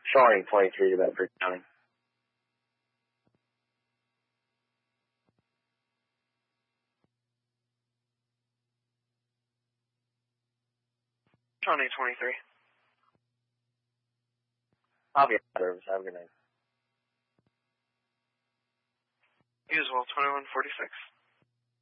Showing 23 to Bedford County. Shawnee 23. Copy, service. Have a good night. You as well, 2146.